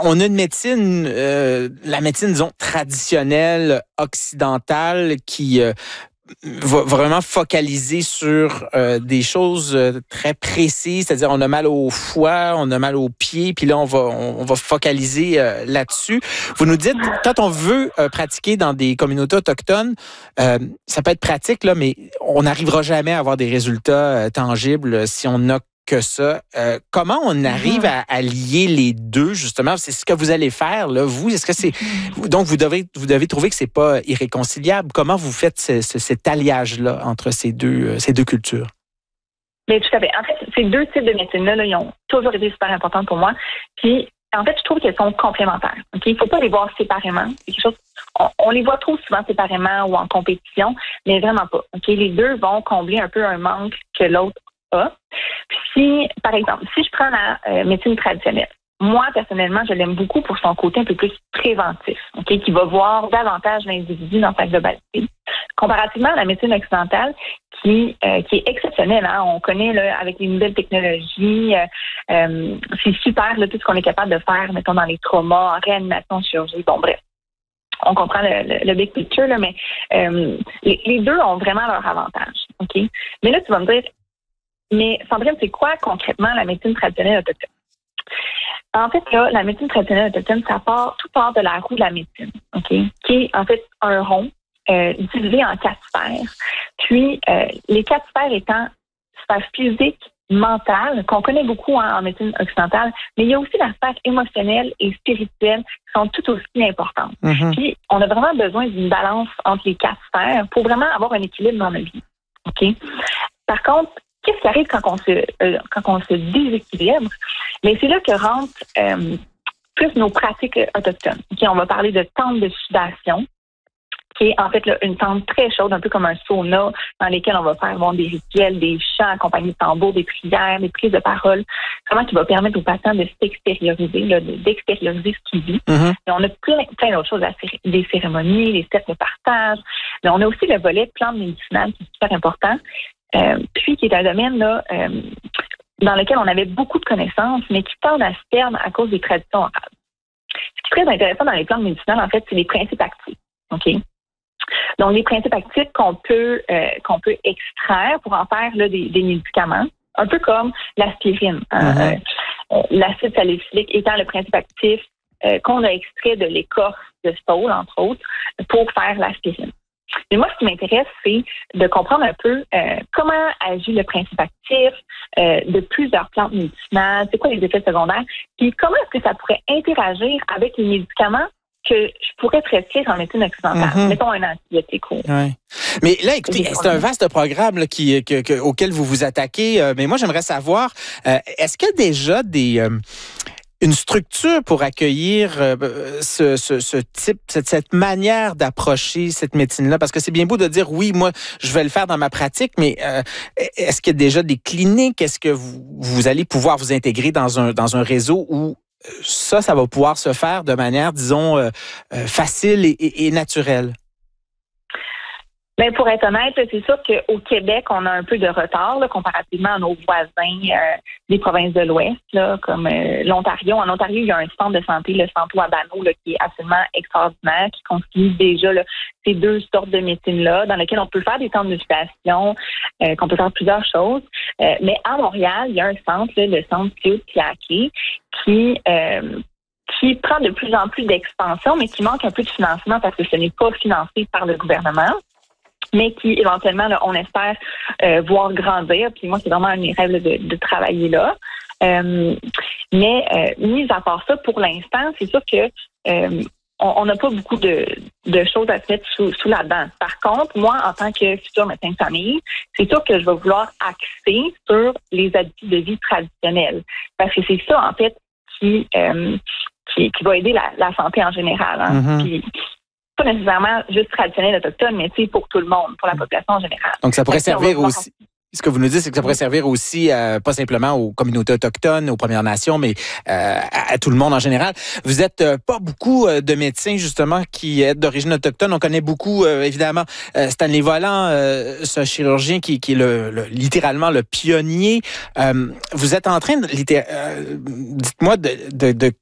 on a une médecine, la médecine, disons, traditionnelle, occidentale, qui va vraiment focaliser sur des choses très précises, c'est-à-dire on a mal au foie, on a mal aux pieds, puis là on va focaliser là-dessus. Vous nous dites, quand on veut pratiquer dans des communautés autochtones, ça peut être pratique là, mais on n'arrivera jamais à avoir des résultats tangibles si on n'a que ça. Comment on arrive à lier les deux, justement? C'est ce que vous allez faire, là, vous. Est-ce que c'est... Donc, vous devez trouver que c'est pas irréconciliable. Comment vous faites cet alliage-là entre ces deux cultures? Mais tout à fait. En fait, ces deux types de médecine-là, ils ont toujours été super importants pour moi. Puis, en fait, je trouve qu'elles sont complémentaires. OK? Il ne faut pas les voir séparément. C'est quelque chose... On les voit trop souvent séparément ou en compétition, mais vraiment pas. OK? Les deux vont combler un peu un manque que l'autre a. Puis si, par exemple, si je prends la médecine traditionnelle, moi, personnellement, je l'aime beaucoup pour son côté un peu plus préventif, OK, qui va voir davantage l'individu dans sa globalité. Comparativement à la médecine occidentale, qui est exceptionnelle, hein? On connaît là, avec les nouvelles technologies, c'est super là, tout ce qu'on est capable de faire, mettons, dans les traumas, en réanimation, chirurgie, bon bref. On comprend le big picture, là, mais les deux ont vraiment leur avantage, OK? Mais là, tu vas me dire, mais Sandrine, c'est quoi concrètement la médecine traditionnelle autochtone? En fait, là, la médecine traditionnelle autochtone, tout part de la roue de la médecine, OK? Qui est en fait un rond divisé en 4 sphères. Puis, les 4 sphères étant sphère physique, mentale, qu'on connaît beaucoup en médecine occidentale, mais il y a aussi la sphère émotionnelle et spirituelle qui sont tout aussi importantes. Puis, on a vraiment besoin d'une balance entre les 4 sphères pour vraiment avoir un équilibre dans notre vie, OK? Par contre, qu'est-ce qui arrive quand on se déséquilibre? Mais c'est là que rentrent plus nos pratiques autochtones. Okay, on va parler de tentes de sudation, qui est en fait là, une tente très chaude, un peu comme un sauna, dans lesquelles on va faire des rituels, des chants accompagnés de tambours, des prières, des prises de parole, vraiment qui va permettre aux patients de s'extérioriser, là, d'extérioriser ce qu'ils vivent. Et on a plein d'autres choses, des cérémonies, des cercles de partage. Mais on a aussi le volet plantes médicinales qui est super important. Puis qui est un domaine là, dans lequel on avait beaucoup de connaissances, mais qui tend à se perdre à cause des traditions orales. Ce qui est très intéressant dans les plantes médicinales, en fait, c'est les principes actifs. OK? Donc, les principes actifs qu'on peut extraire pour en faire là, des médicaments, un peu comme l'aspirine. L'acide salicylique étant le principe actif qu'on a extrait de l'écorce de saule, entre autres, pour faire l'aspirine. Mais moi, ce qui m'intéresse, c'est de comprendre un peu comment agit le principe actif de plusieurs plantes médicinales, c'est quoi les effets secondaires, puis comment est-ce que ça pourrait interagir avec les médicaments que je pourrais prescrire en médecine occidentale. Mettons un antibiotique. Ouais. Mais là, écoutez, c'est un vaste programme là, auquel vous vous attaquez. Mais moi, j'aimerais savoir, est-ce qu'il y a déjà une structure pour accueillir ce type, cette manière d'approcher cette médecine-là? Parce que c'est bien beau de dire, oui, moi, je vais le faire dans ma pratique, mais est-ce qu'il y a déjà des cliniques? Est-ce que vous allez pouvoir vous intégrer dans un réseau où ça va pouvoir se faire de manière, disons, facile et naturelle? Bien, pour être honnête, c'est sûr qu'au Québec, on a un peu de retard là, comparativement à nos voisins des provinces de l'Ouest, là, comme l'Ontario. En Ontario, il y a un centre de santé, le Centre Wabano, là, qui est absolument extraordinaire, qui constitue déjà là, ces deux sortes de médecines-là, dans lesquelles on peut faire des centres de sudation, qu'on peut faire plusieurs choses. Mais à Montréal, il y a un centre, là, le centre Claude-Piaquet, qui prend de plus en plus d'expansion, mais qui manque un peu de financement parce que ce n'est pas financé par le gouvernement, mais qui, éventuellement, là, on espère voir grandir. Puis moi, c'est vraiment un de mes rêves là, de travailler là. Mais mis à part ça, pour l'instant, c'est sûr que on n'a pas beaucoup de choses à se mettre sous la dent. Par contre, moi, en tant que futur médecin de famille, c'est sûr que je vais vouloir axer sur les habitudes de vie traditionnelles. Parce que c'est ça, en fait, qui va aider la santé en général. Hein. Puis, pas nécessairement juste traditionnel autochtone, mais pour tout le monde, pour la population en général. Donc, ça pourrait servir aussi. Ce que vous nous dites, c'est que ça pourrait servir aussi, pas simplement aux communautés autochtones, aux Premières Nations, mais à tout le monde en général. Vous êtes pas beaucoup de médecins, justement, qui êtes d'origine autochtone. On connaît beaucoup, évidemment, Stanley Volant, ce chirurgien qui est littéralement le pionnier. Vous êtes en train, dites-moi, de